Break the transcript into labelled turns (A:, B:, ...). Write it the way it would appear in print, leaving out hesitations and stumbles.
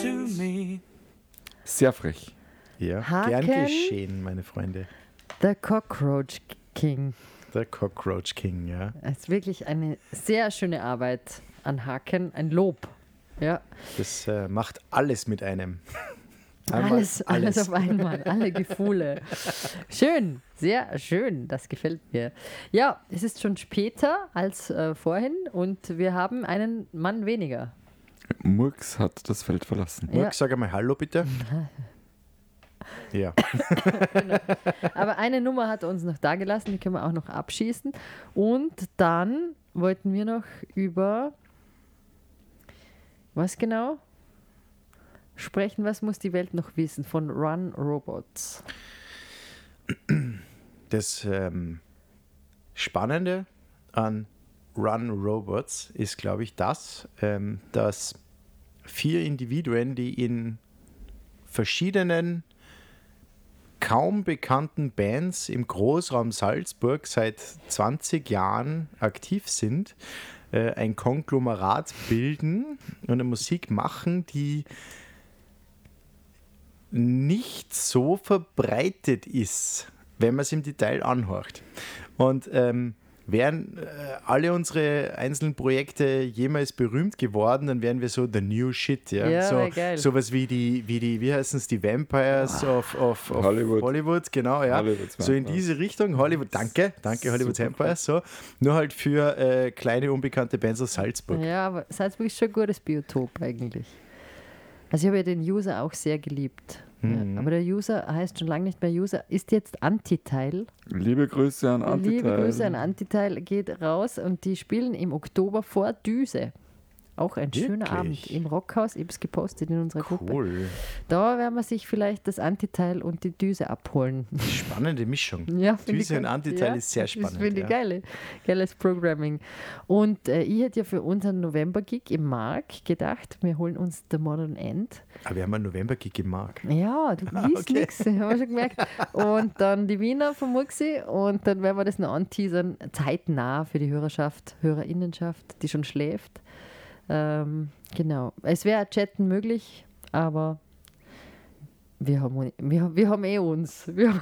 A: to me.
B: Sehr frech.
C: Ja,
D: Haken.
C: gern geschehen, meine Freunde.
D: The Cockroach King.
C: Der Cockroach King, ja.
D: Es ist wirklich eine sehr schöne Arbeit an Haken, ein Lob. Ja,
C: Das macht alles mit einem.
D: alles auf einmal, alle Gefühle. Schön, sehr schön, das gefällt mir. Ja, es ist schon später als vorhin und wir haben einen Mann weniger.
B: Murks hat das Feld verlassen.
D: Ja.
C: Murk, sag einmal Hallo bitte. Ja.
D: Aber eine Nummer hat er uns noch da gelassen, die können wir auch noch abschießen. Und dann wollten wir noch über was genau sprechen? Was muss die Welt noch wissen von Run Robots?
C: Das Spannende an Run Robots ist, glaube ich, dass 4 Individuen, die in verschiedenen kaum bekannten Bands im Großraum Salzburg seit 20 Jahren aktiv sind, ein Konglomerat bilden und eine Musik machen, die nicht so verbreitet ist, wenn man es im Detail anhorcht. Und wären alle unsere einzelnen Projekte jemals berühmt geworden, dann wären wir so the new shit. Ja,
D: Ja,
C: so,
D: wär geil.
C: sowas wie wie heißen es, die Vampires of Hollywood, genau, ja.
B: Hollywood's
C: So in
B: Vampires.
C: diese Richtung, Hollywood, danke, Hollywood
B: Super
C: Vampires, so. Nur halt für kleine, unbekannte Bands aus Salzburg.
D: Ja, aber Salzburg ist schon ein gutes Biotop eigentlich. Also ich habe ja den User auch sehr geliebt. Ja, aber der User heißt schon lange nicht mehr User, ist jetzt Antiteil.
B: Liebe Grüße an Antiteil.
D: Liebe Grüße an Antiteil, geht raus und die spielen im Oktober vor Düse. Auch ein schöner
C: Wirklich?
D: Abend im Rockhaus. Ich habe es gepostet in unserer Gruppe.
C: Cool.
D: Da werden wir sich vielleicht das Antiteil und die Düse abholen.
C: Spannende Mischung.
D: Ja, finde
C: Düse
D: ich
C: und
D: geil.
C: Antiteil
D: Ja,
C: ist sehr
D: das
C: spannend.
D: finde ich
C: ja.
D: geiles Programming. Und ich hätte ja für unseren November-Gig im Mark gedacht, wir holen uns The Modern End.
C: Aber wir haben einen November-Gig im Mark.
D: Ja, du liest
C: okay.
D: nichts, haben wir schon gemerkt. Und dann die Wiener von Murksi und dann werden wir das noch anteasern, zeitnah für die Hörerinnenschaft, die schon schläft. Genau. Es wäre chatten möglich, aber wir haben eh uns. Wir haben